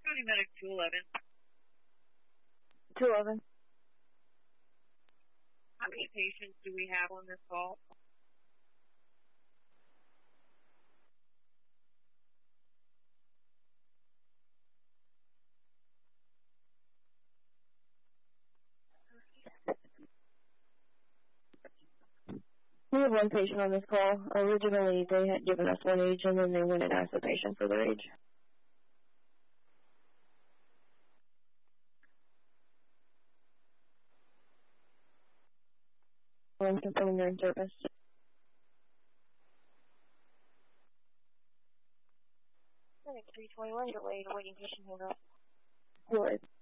County Medic 211. 211. How many patients do we have on this call? We have one patient on this call. Originally, they had given us one age, and then they went and asked the patient for their age. I'm confirming they're in service. Clinic 321, delayed, awaiting patient handoff. Good.